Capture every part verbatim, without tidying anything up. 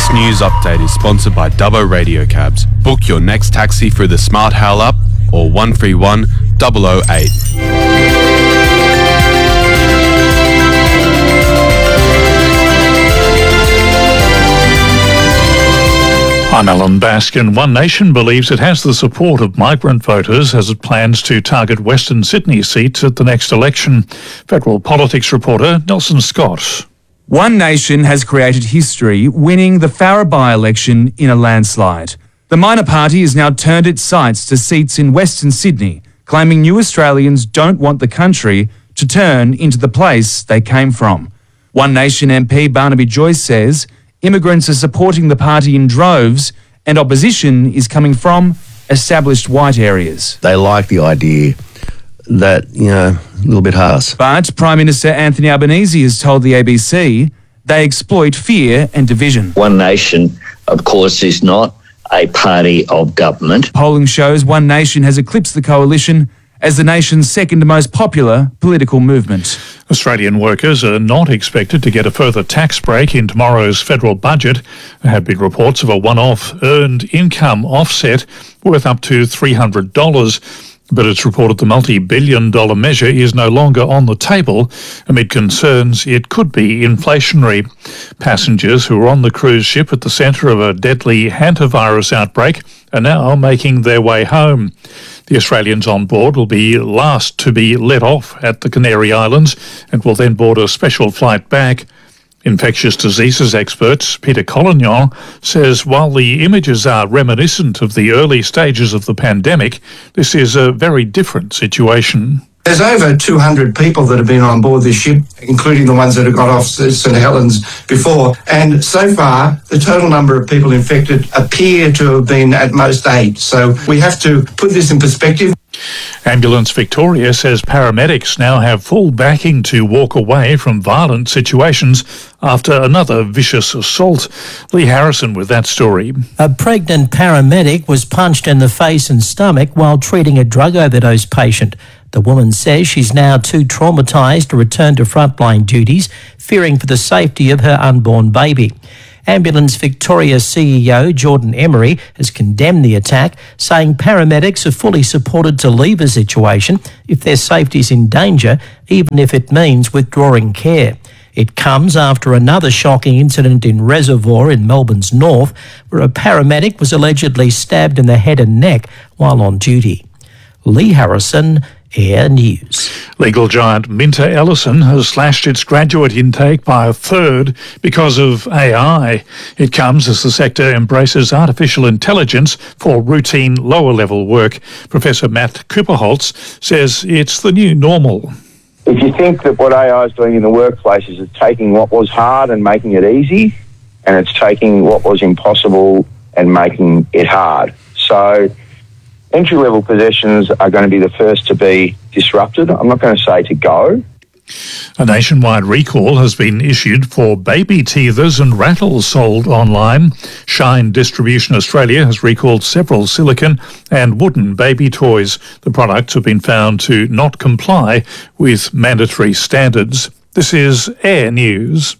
This news update is sponsored by Dubbo Radio Cabs. Book your next taxi through the Smart Hail app or one three one, zero zero eight. I'm Alan Baskin. One Nation believes it has the support of migrant voters as it plans to target Western Sydney seats at the next election. Federal politics reporter Nelson Scott. One Nation has created history, winning the Farrer by-election in a landslide. The minor party has now turned its sights to seats in Western Sydney, claiming new Australians don't want the country to turn into the place they came from. One Nation M P Barnaby Joyce says immigrants are supporting the party in droves and opposition is coming from established white areas. They like the idea that, you know, a little bit harsh. But Prime Minister Anthony Albanese has told the A B C they exploit fear and division. One Nation, of course, is not a party of government. Polling shows One Nation has eclipsed the coalition as the nation's second most popular political movement. Australian workers are not expected to get a further tax break in tomorrow's federal budget. There have been reports of a one-off earned income offset worth up to three hundred dollars. But it's reported the multi-billion dollar measure is no longer on the table amid concerns it could be inflationary. Passengers who were on the cruise ship at the centre of a deadly hantavirus outbreak are now making their way home. The Australians on board will be last to be let off at the Canary Islands and will then board a special flight back. Infectious diseases experts Peter Collignon says while the images are reminiscent of the early stages of the pandemic, this is a very different situation. There's over two hundred people that have been on board this ship, including the ones that have got off St Helens before. And so far, the total number of people infected appear to have been at most eight. So we have to put this in perspective. Ambulance Victoria says paramedics now have full backing to walk away from violent situations after another vicious assault. Lee Harrison with that story. A pregnant paramedic was punched in the face and stomach while treating a drug overdose patient. The woman says she's now too traumatised to return to frontline duties, fearing for the safety of her unborn baby. Ambulance Victoria C E O Jordan Emery has condemned the attack, saying paramedics are fully supported to leave a situation if their safety is in danger, even if it means withdrawing care. It comes after another shocking incident in Reservoir in Melbourne's north, where a paramedic was allegedly stabbed in the head and neck while on duty. Lee Harrison, Air News. Legal giant Minter Ellison has slashed its graduate intake by a third because of A I. It comes as the sector embraces artificial intelligence for routine lower-level work. Professor Matt Cooperholtz says it's the new normal. If you think that what A I is doing in the workplace is it's taking what was hard and making it easy, and it's taking what was impossible and making it hard. So entry-level positions are going to be the first to be disrupted. I'm not going to say to go. A nationwide recall has been issued for baby teethers and rattles sold online. Shine Distribution Australia has recalled several silicone and wooden baby toys. The products have been found to not comply with mandatory standards. This is Air News.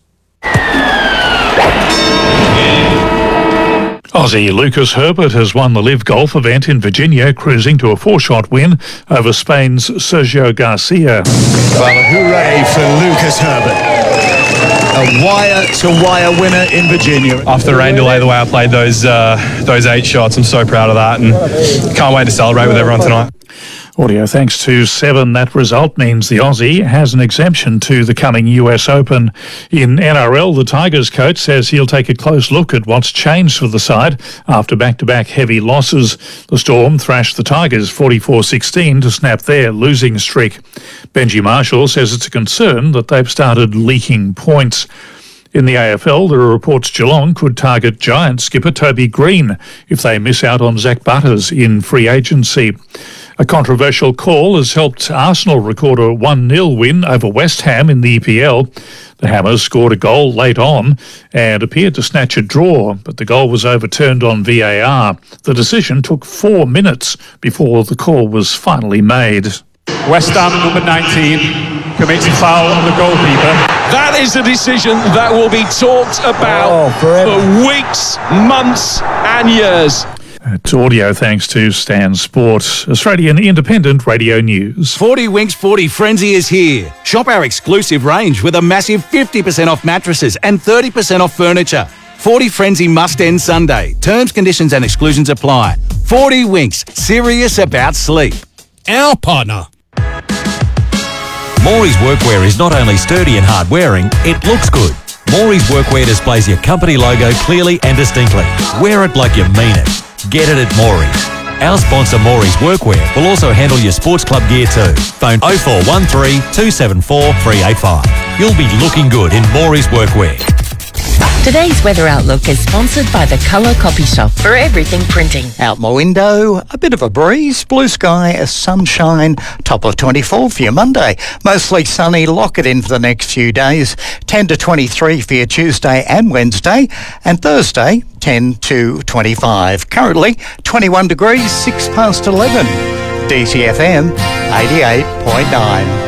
Aussie Lucas Herbert has won the Live Golf event in Virginia, cruising to a four-shot win over Spain's Sergio Garcia. Well, hooray for Lucas Herbert. A wire-to-wire winner in Virginia. After the rain delay, the way I played those uh, those eight shots, I'm so proud of that and can't wait to celebrate with everyone tonight. Audio thanks to Seven. That result means the Aussie has an exemption to the coming U S Open. In N R L, the Tigers coach says he'll take a close look at what's changed for the side after back-to-back heavy losses. The Storm thrashed the Tigers forty-four sixteen to snap their losing streak. Benji Marshall says it's a concern that they've started leaking points. In the A F L, there are reports Geelong could target Giants skipper Toby Green if they miss out on Zach Butters in free agency. A controversial call has helped Arsenal record a one nil win over West Ham in the E P L. The Hammers scored a goal late on and appeared to snatch a draw, but the goal was overturned on V A R. The decision took four minutes before the call was finally made. West Ham number nineteen, commits foul on the goalkeeper. That is a decision that will be talked about Oh, forever. for weeks, months and years. It's audio thanks to Stan Sport, Australian Independent Radio News. forty Winks forty Frenzy is here. Shop our exclusive range with a massive fifty percent off mattresses and thirty percent off furniture. forty Frenzy must end Sunday. Terms, conditions and exclusions apply. forty Winks, serious about sleep. Our partner. Morey's Workwear is not only sturdy and hard wearing, it looks good. Morey's Workwear displays your company logo clearly and distinctly. Wear it like you mean it. Get it at Morey's. Our sponsor Morey's Workwear will also handle your sports club gear too. Phone oh four one three, two seven four, three eight five. You'll be looking good in Morey's Workwear. Today's weather outlook is sponsored by the Colour Copy Shop for everything printing. Out my window, a bit of a breeze, blue sky, a sunshine, top of twenty-four for your Monday. Mostly sunny, lock it in for the next few days. ten to twenty-three for your Tuesday and Wednesday, and Thursday, ten to twenty-five. Currently, twenty-one degrees, six past eleven. D C F M, eighty-eight point nine.